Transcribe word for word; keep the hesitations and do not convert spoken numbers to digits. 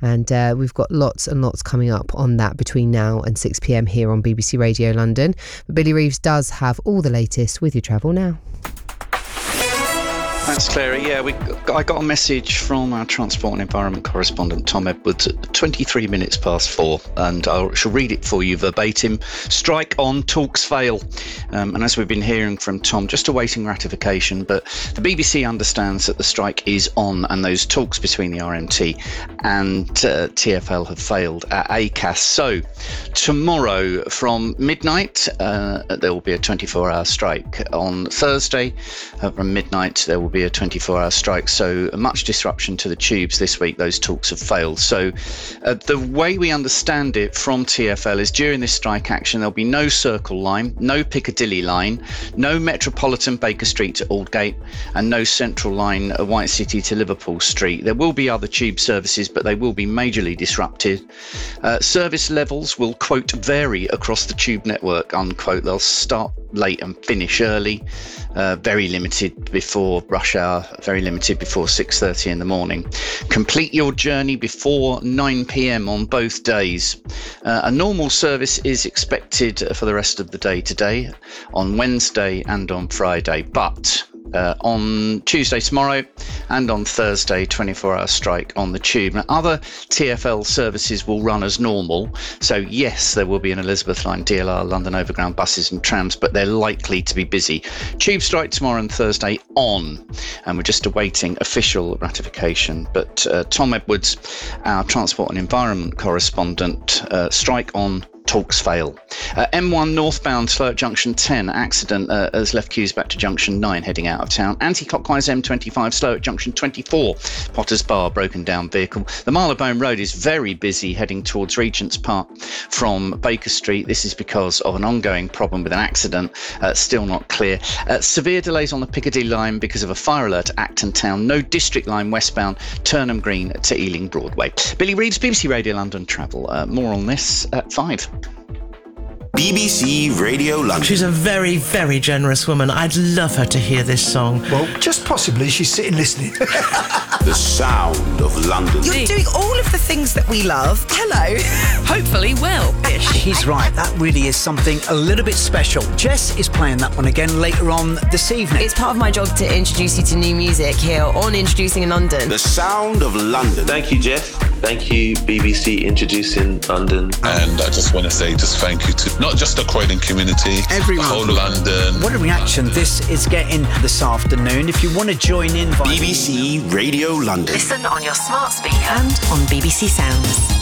And uh, we've got lots and lots coming up on that between now and six p.m. here on B B C Radio London. But Billy Reeves does have all the latest with your travel now. Thanks, Claire. Yeah, we I got a message from our Transport and Environment correspondent, Tom Edwards, at twenty-three minutes past four, and I shall read it for you verbatim. Strike on, talks fail. Um, and as we've been hearing from Tom, just awaiting ratification, but the B B C understands that the strike is on and those talks between the R M T and uh, T F L have failed at A C A S. So tomorrow from midnight, uh, there will be a twenty-four hour strike. On Thursday uh, from midnight, there will be a twenty-four hour strike, so much disruption to the tubes this week. Those talks have failed. So uh, the way we understand it from T F L is during this strike action there'll be no Circle line, no Piccadilly line, no Metropolitan Baker Street to Aldgate, and no Central line uh, White City to Liverpool Street. There will be other tube services, but they will be majorly disrupted. Uh, service levels will, quote, vary across the tube network, unquote. They'll start late and finish early, uh, very limited before rush hour, very limited before six thirty in the morning. Complete your journey before nine p.m. on both days. Uh, a normal service is expected for the rest of the day today, on Wednesday and on Friday, but Uh, on Tuesday tomorrow and on Thursday, twenty-four hour strike on the tube. Now, other T F L services will run as normal. So yes, there will be an Elizabeth line, D L R, London Overground buses and trams, but they're likely to be busy. Tube strike tomorrow and Thursday on, and we're just awaiting official ratification. But uh, Tom Edwards, our Transport and Environment correspondent, uh, strike on, talks fail. Uh, M one northbound, slow at junction ten. Accident uh, has left queues back to junction nine, heading out of town. Anti-clockwise M twenty-five, slow at junction twenty-four. Potters Bar, broken down vehicle. The Marylebone Road is very busy, heading towards Regent's Park from Baker Street. This is because of an ongoing problem with an accident, uh, still not clear. Uh, severe delays on the Piccadilly line because of a fire alert at Acton Town. No District line westbound, Turnham Green to Ealing Broadway. Billy Reeves, B B C Radio London Travel. Uh, more on this at five. B B C Radio London. She's a very, very generous woman. I'd love her to hear this song. Well, just possibly she's sitting listening. The sound of London. You're doing all of the things that we love. Hello. Hopefully well-ish. He's right, that really is something a little bit special. Jess is playing that one again later on this evening. It's part of my job to introduce you to new music here on Introducing in London. The sound of London. Thank you, Jess. Thank you, B B C Introducing London. And I just want to say just thank you to not just the Croydon community, everyone, the whole of London. What a reaction this is getting this afternoon. If you want to join in, B B C Radio London. Listen on your smart speaker and on B B C Sounds.